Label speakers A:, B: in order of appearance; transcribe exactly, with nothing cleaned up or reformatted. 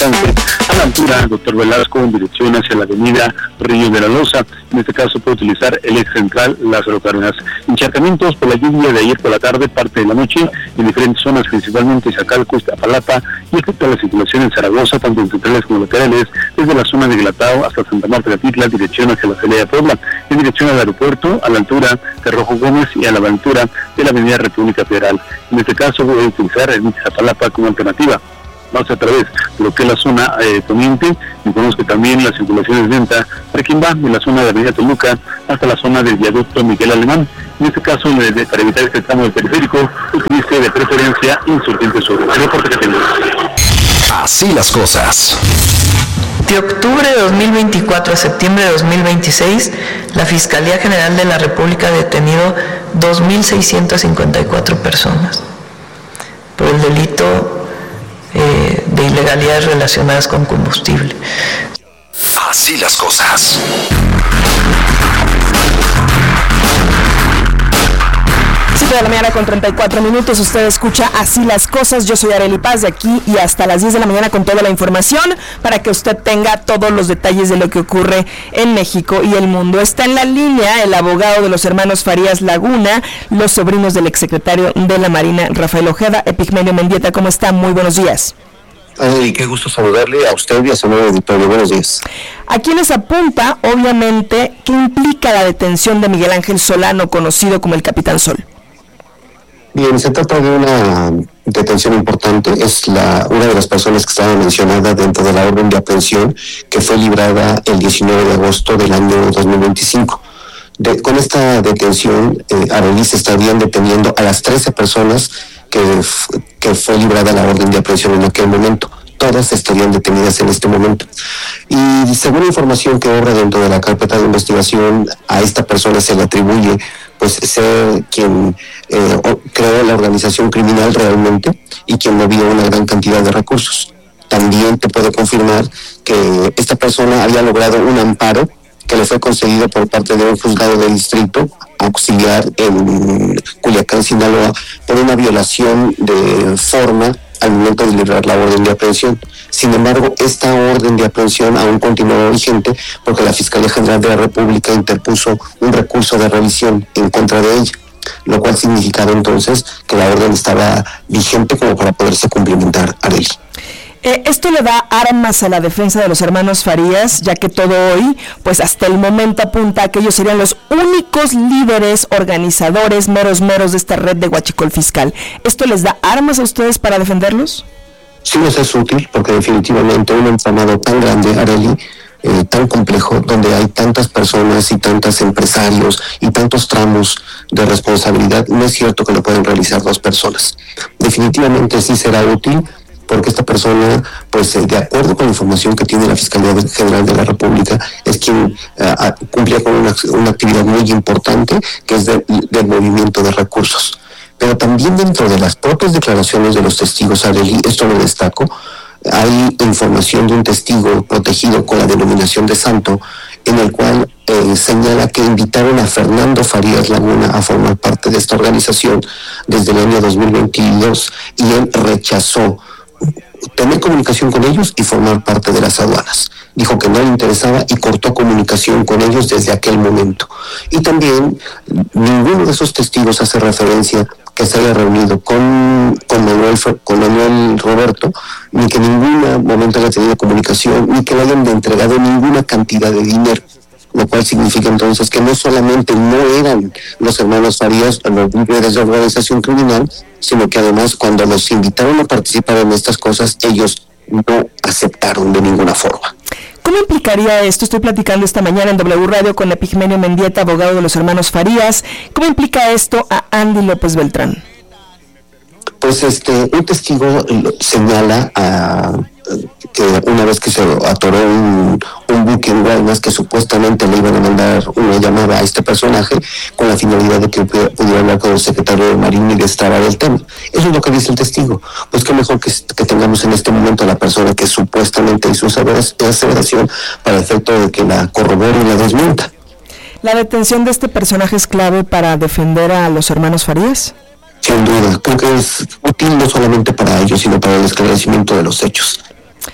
A: alcance a la altura Doctor Velasco en dirección hacia la avenida Río de la Loza. En este caso puede utilizar el ex central Lázaro Cárdenas. Encharcamientos por la lluvia de ayer por la tarde, parte de la noche, en diferentes zonas, principalmente Zacalco, Iztapalapa, y afecta la circulación en Zaragoza, tanto en centrales como laterales, desde la zona de Guelatao hasta Santa Marta de Atitla, dirección hacia la salida de Puebla, en dirección al aeropuerto, a la altura de Rojo Gómez y a la altura de la avenida República Federal. En este caso voy a utilizar el Iztapalapa como alternativa. Vamos a través de lo que es la zona eh, poniente, y vemos que también la circulación es lenta para quien va de la zona de Avenida Toluca hasta la zona del viaducto Miguel Alemán. En este caso, de, de, para evitar este tramo del periférico, utilice de preferencia Insurgente Sur. El reporte que tengo.
B: Así las cosas.
C: De octubre de dos mil veinticuatro a septiembre de dos mil veintiséis, la Fiscalía General de la República ha detenido dos mil seiscientas cincuenta y cuatro personas por el delito eh, de ilegalidades relacionadas con combustible.
B: Así las cosas.
D: siete de la mañana con treinta y cuatro minutos, usted escucha Así las cosas. Yo soy Arely Paz, de aquí y hasta las diez de la mañana con toda la información para que usted tenga todos los detalles de lo que ocurre en México y el mundo. Está en la línea el abogado de los hermanos Farías Laguna, los sobrinos del exsecretario de la Marina, Rafael Ojeda. Epigmenio Mendieta, ¿cómo está? Muy buenos días.
E: Ay, qué gusto saludarle a usted y a su nuevo auditorio. Buenos días.
D: A quienes apunta, obviamente, ¿qué implica la detención de Miguel Ángel Solano, conocido como el Capitán Sol?
E: Bien, se trata de una detención importante. Es la una de las personas que estaba mencionada dentro de la orden de aprehensión que fue librada el diecinueve de agosto del año dos mil veinticinco. De, con esta detención, eh, Arely, se estarían deteniendo a las trece personas que, que fue librada la orden de aprehensión en aquel momento. Todas estarían detenidas en este momento. Y según la información que obra dentro de la carpeta de investigación, a esta persona se le atribuye pues ser quien eh, creó la organización criminal realmente y quien movió una gran cantidad de recursos. También te puedo confirmar que esta persona había logrado un amparo que le fue concedido por parte de un juzgado de distrito auxiliar en Culiacán, Sinaloa, por una violación de forma al momento de librar la orden de aprehensión. Sin embargo, esta orden de aprehensión aún continúa vigente porque la Fiscalía General de la República interpuso un recurso de revisión en contra de ella, lo cual significaba entonces que la orden estaba vigente como para poderse cumplimentar, Arely.
D: Eh, esto le da armas a la defensa de los hermanos Farías, ya que todo hoy, pues hasta el momento apunta a que ellos serían los únicos líderes, organizadores, meros meros de esta red de huachicol fiscal. ¿Esto les da armas a ustedes para defenderlos?
E: Sí, nos es útil, porque definitivamente un entramado tan grande, Arely, eh, tan complejo, donde hay tantas personas y tantos empresarios y tantos tramos de responsabilidad, no es cierto que lo puedan realizar dos personas. Definitivamente sí será útil, porque esta persona, pues de acuerdo con la información que tiene la Fiscalía General de la República, es quien uh, cumplía con una, una actividad muy importante, que es de, del movimiento de recursos. Pero también dentro de las propias declaraciones de los testigos, Arely, esto lo destaco, hay información de un testigo protegido con la denominación de santo, en el cual eh, señala que invitaron a Fernando Farías Laguna a formar parte de esta organización desde el año dos mil veintidós, y él rechazó tener comunicación con ellos y formar parte de las aduanas. Dijo que no le interesaba y cortó comunicación con ellos desde aquel momento. Y también ninguno de esos testigos hace referencia que se haya reunido con, con, Manuel, con Manuel Roberto, ni que en ningún momento haya tenido comunicación, ni que le hayan entregado ninguna cantidad de dinero. Lo cual significa entonces que no solamente no eran los hermanos Farías los líderes de organización criminal, sino que además cuando los invitaron a participar en estas cosas, ellos no aceptaron de ninguna forma.
D: ¿Cómo implicaría esto? Estoy platicando esta mañana en W Radio con Epigmenio Mendieta, abogado de los hermanos Farías. ¿Cómo implica esto a Andy López Beltrán?
E: Pues este, un testigo señala a que una vez que se atoró un, un buque en Guaymas, que supuestamente le iban a mandar una llamada a este personaje con la finalidad de que pudiera hablar con el secretario de Marina y destrabar el tema. Eso es lo que dice el testigo. Pues qué mejor que, que tengamos en este momento a la persona que supuestamente hizo esa aseveración para el efecto de que la corrobore y la desmienta.
D: ¿La detención de este personaje es clave para defender a los hermanos Farías?
E: Sin duda, creo que es útil no solamente para ellos, sino para el esclarecimiento de los hechos.